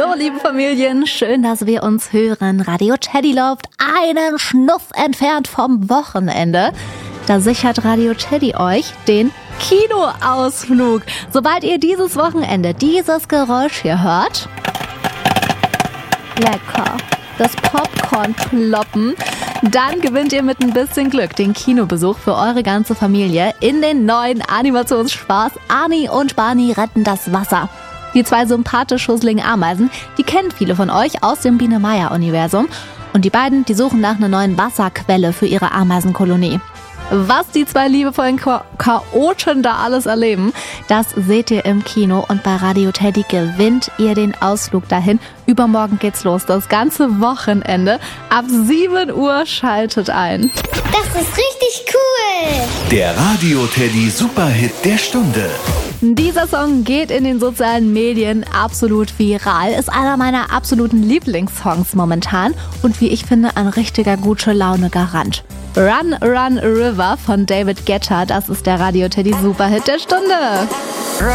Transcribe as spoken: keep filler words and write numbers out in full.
Hallo, liebe Familien, schön, dass wir uns hören. Radio Teddy läuft einen Schnuff entfernt vom Wochenende. Da sichert Radio Teddy euch den Kinoausflug. Sobald ihr dieses Wochenende dieses Geräusch hier hört, lecker, das Popcorn ploppen, dann gewinnt ihr mit ein bisschen Glück den Kinobesuch für eure ganze Familie in den neuen Animationsspaß Arnie und Barney retten das Wasser. Die zwei sympathisch schusseligen Ameisen, die kennen viele von euch aus dem Biene-Meier-Universum. Und die beiden, die suchen nach einer neuen Wasserquelle für ihre Ameisenkolonie. Was die zwei liebevollen Cha- Chaoten da alles erleben, das seht ihr im Kino. Und bei Radio Teddy gewinnt ihr den Ausflug dahin. Übermorgen geht's los, das ganze Wochenende. Ab sieben Uhr schaltet ein. Das ist richtig cool. Der Radio Teddy Superhit der Stunde. Dieser Song geht in den sozialen Medien absolut viral, ist einer meiner absoluten Lieblingssongs momentan und wie ich finde, ein richtiger gute Laune Garant. Run, Run, River von David Guetta, das ist der Radio Teddy Superhit der Stunde.